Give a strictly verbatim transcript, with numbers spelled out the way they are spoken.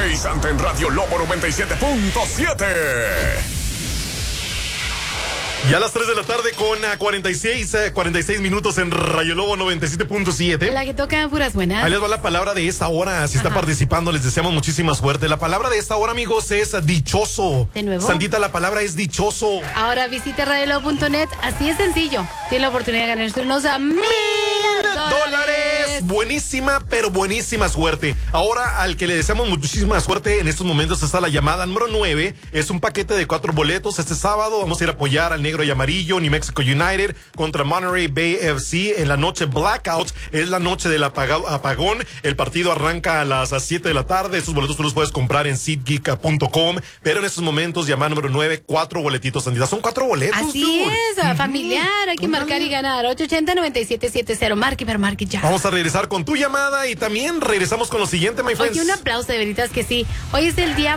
sintonizante en Radio Lobo noventa y siete punto siete. Ya a las tres de la tarde con cuarenta y seis, cuarenta y seis minutos en Radio Lobo noventa y siete punto siete. La que toca puras buenas. Ahí les va la palabra de esta hora. Si está Ajá. participando, les deseamos muchísima suerte. La palabra de esta hora, amigos, es dichoso. ¿De nuevo? Sandita, la palabra es dichoso. Ahora visite radio lobo punto net. Así es sencillo. Tiene la oportunidad de ganarse unos a mil dólares. Buenísima, pero buenísima suerte. Ahora, al que le deseamos muchísima suerte en estos momentos está la llamada número nueve. Es un paquete de cuatro boletos. Este sábado vamos a ir a apoyar al negro y amarillo, New Mexico United contra Monterey Bay F C en la noche Blackout. Es la noche del apagón. El partido arranca a las siete de la tarde. Estos boletos tú los puedes comprar en SeatGeek punto com. Pero en estos momentos, llamada número nueve, cuatro boletitos, Sandita. Son cuatro boletos. Así dude. es, mm-hmm. familiar. Hay que uh-huh. marcar y ganar. ocho ochenta, noventa y siete setenta. Marque, pero marque ya. Vamos a regresar con tu llamada y también regresamos con lo siguiente, my friends. Oye, un aplauso de veritas que sí. Hoy es el Día